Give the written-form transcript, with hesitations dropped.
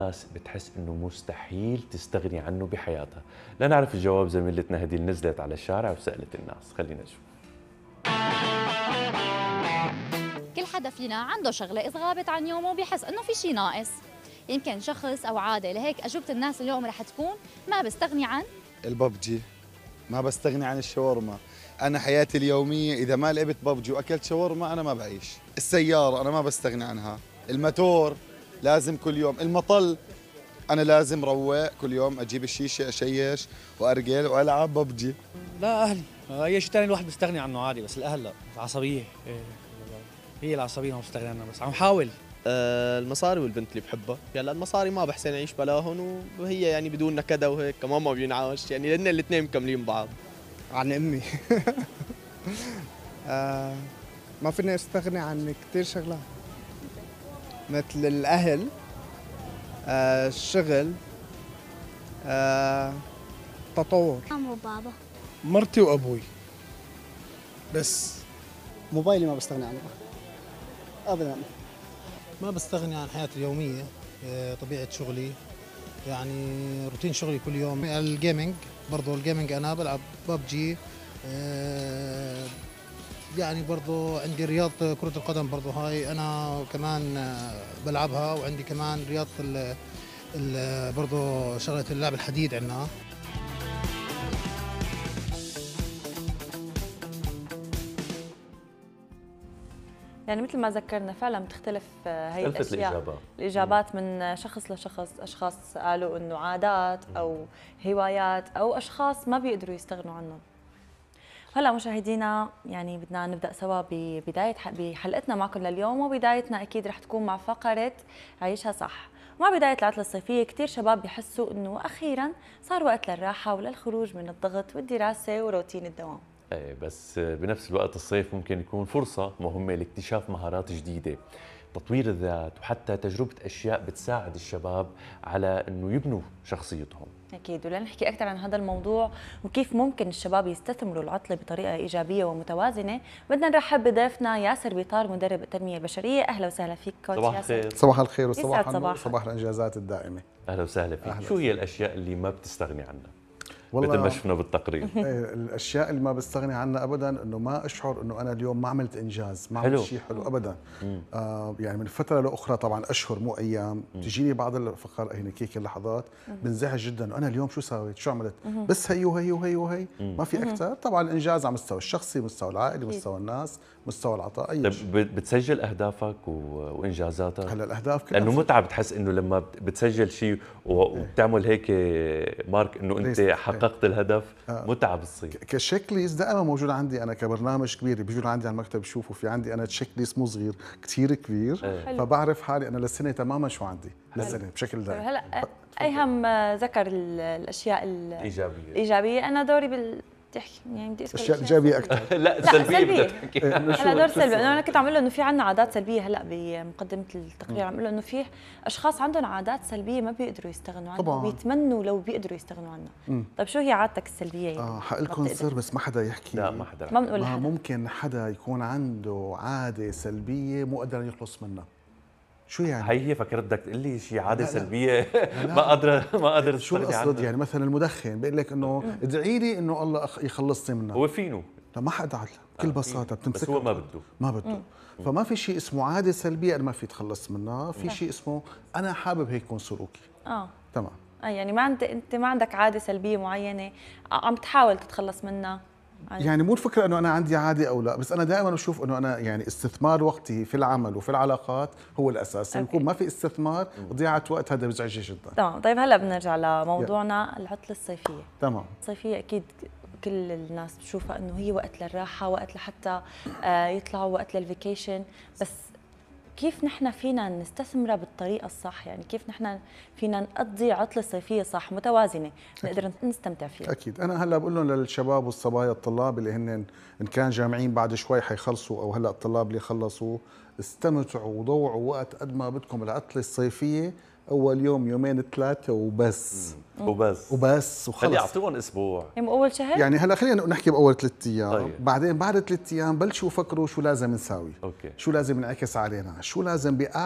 ناس بتحس انه مستحيل تستغني عنه بحياتها. لنعرف الجواب زميلتنا هدي نزلت على الشارع وسألت الناس. خلينا نشوف. كل حدا فينا عنده شغلة إذا غابت عن يومه بيحس إنه في شيء ناقص، يمكن شخص أو عادة، لهيك أجوبة الناس اليوم رح تكون ما بستغني عن الببجي. ما بستغني عن الشاورما. أنا حياتي اليومية إذا ما لعبت ببجي وأكلت شاورما أنا ما بعيش. السيارة أنا ما بستغني عنها. الماتور لازم كل يوم. المطل أنا لازم روق كل يوم، أجيب الشيشة أشيش وأرجل وألعب ببجي. لا أهلي، أي شيء ثاني الواحد بيستغني عنه عادي، بس الأهل لا. العصبية هي العصبية ما بستغني عنها، بس عم حاول. المصاري والبنت اللي بحبها، يعني المصاري ما بحسن اعيش بلاهن، وهي يعني بدون نكدة وهيك كمان ما بينعاش، يعني لان الاثنين مكملين بعض. عن امي. ما فيني استغني عن كثير شغلات مثل الاهل، الشغل، التطور. ماما وبابا. مرتي وابوي بس. موبايلي ما بستغني عنه ابدا. ما بستغني عن حياتي اليومية، طبيعة شغلي، يعني روتين شغلي كل يوم. الجيمنج برضو، الجيمنج أنا بلعب ببجي، يعني برضو عندي رياضة كرة القدم برضو، هاي أنا كمان بلعبها، وعندي كمان رياضة برضو شغلة اللعب الحديد عندنا. يعني مثل ما ذكرنا فعلا بتختلف هي الاشياء الإجابات من شخص لشخص. اشخاص قالوا انه عادات او هوايات، او اشخاص ما بيقدروا يستغنوا عنهم. هلا مشاهدينا، يعني بدنا نبدا سوا ببدايه بحلقتنا معكم لليوم، وبدايتنا اكيد رح تكون مع فقره عيشها صح. ومع بدايه العطله الصيفيه كثير شباب بيحسوا انه اخيرا صار وقت للراحه وللخروج من الضغط والدراسه وروتين الدوام. ايه، بس بنفس الوقت الصيف ممكن يكون فرصة مهمة لاكتشاف مهارات جديدة، تطوير الذات، وحتى تجربة أشياء بتساعد الشباب على أنه يبنوا شخصيتهم. أكيد، ولنحكي أكثر عن هذا الموضوع وكيف ممكن الشباب يستثمروا العطلة بطريقة إيجابية ومتوازنة، بدنا نرحب بضيفنا ياسر بيطار، مدرب التنمية البشرية. أهلا وسهلا فيك كوتش صباح ياسر. الخير. صباح الخير وصباح النور، صباح الإنجازات الدائمة. أهلا وسهلا فيك. أهلا. شو هي الأشياء اللي ما بتستغني عنها؟ والله مثل ما شفنا بالتقرير. الاشياء اللي ما بستغني عنها ابدا انه ما اشعر انه انا اليوم ما عملت انجاز، ما عملت شيء حلو ابدا. يعني من فتره لاخرى، طبعا اشهر مو ايام، تجيني بعض الفقرات هيك اللحظات بنزعج جدا، وانا اليوم شو سويت، شو عملت، بس هي وهي وهي وهي، ما في اكثر. طبعا الانجاز على مستوى الشخصي، مستوى العائلي، مستوى الناس، مستوى العطاء، اي شيء. بتسجل اهدافك وانجازاتك؟ هلا الاهداف كلها لانه متعه، بتحس انه لما بتسجل شيء وبتعمل هيك مارك انه انت حققت الهدف، متعه بتصير. كشيك ليست دائما موجود عندي انا، كبرنامج كبير بيجوا عندي على المكتب بشوفوا، في عندي انا تشيك ليست مو صغير، كثير كبير. فبعرف حالي انا للسنه تماما شو عندي للسنه بشكل دائم. هلا ايهم ذكر الاشياء الايجابيه، انا دوري تحكي يعني بدي اسال اشياء ايجابيه اكثر. لا سلبيه بدك تحكي. هلا دور سلبي، انا كنت عم اقول له انه في عندنا عادات سلبيه. هلا بمقدمه التقرير عم اقول له انه في اشخاص عندهم عادات سلبيه ما بيقدروا يستغنوا عنها، وبيتمنوا لو بيقدروا يستغنوا عنها. طيب شو هي عادتك السلبيه يعني؟ حق لكم سر بس ما حدا يحكي. لا ما حدا، ما بنقول لحدا. ممكن حدا يكون عنده عاده سلبيه مو قادر يخلص منها. شو يعني؟ هي فكرت بدك تقول لي شيء عاده سلبيه ما قادر شو القصد؟ يعني مثلا المدخن بيقول لك انه ادعي لي انه الله يخلصني منها. هو فينه؟ لا، ما حدا عدل بكل بساطه بتمسك، بس هو ما بده. فما في شيء اسمه عاده سلبيه انا ما في تخلص منها، في شيء اسمه انا حابب هيك يكون سلوكي. تمام. يعني ما انت ما عندك عاده سلبيه معينه عم تحاول تتخلص منها. يعني مو الفكره انه انا عندي عاده او لا، بس انا دائما بشوف انه انا يعني استثمار وقتي في العمل وفي العلاقات هو الاساس. يكون ما في استثمار، ضياعه وقت، هذا بيزعجني جدا. تمام. طيب هلا بنرجع لموضوعنا، العطله الصيفيه. تمام. الصيفيه اكيد كل الناس بتشوفها انه هي وقت للراحه، وقت لحتى يطلعوا، وقت للفيكيشن، بس كيف نحن فينا نستثمرها بالطريقه الصح؟ يعني كيف نحن فينا نقضي عطله صيفيه صح متوازنه نقدر نستمتع فيها؟ اكيد. انا هلا بقول لهم للشباب والصبايا الطلاب اللي هن ان كان جامعين بعد شوي حيخلصوا، او هلا الطلاب اللي خلصوا، استمتعوا وضوعوا وقت قد ما بدكم العطله الصيفيه. اول يوم يومين ثلاثه وبس. وبس وخلص. خلي يعطوهم اسبوع، يعني اول شهر. يعني هلا خلينا نحكي باول 3 ايام. طيب. بعدين بعد 3 ايام بلشوا فكروا شو لازم نساوي. أوكي. شو لازم ينعكس علينا، شو لازم